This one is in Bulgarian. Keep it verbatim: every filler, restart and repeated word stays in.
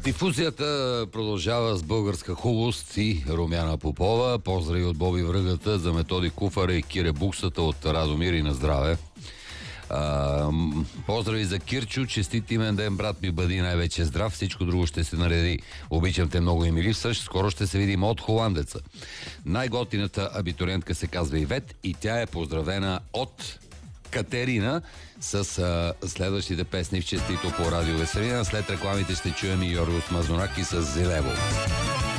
Дифузията продължава с българска хубост и Румяна Попова. Поздрави от Боби Връгата за Методи Куфара и Кире Буксата от Радомир и на здраве. А, поздрави за Кирчо, честит имен ден, брат ми, бъди най-вече здрав, всичко друго ще се нареди. Обичам те много и ми липсваш, скоро ще се видим от холандеца. Най-готината абитуриентка се казва Ивет и тя е поздравена от Катерина с а, следващите песни в честито по Радио Веселина. След рекламите ще чуем и Йоргос Мазнораки с Зелево.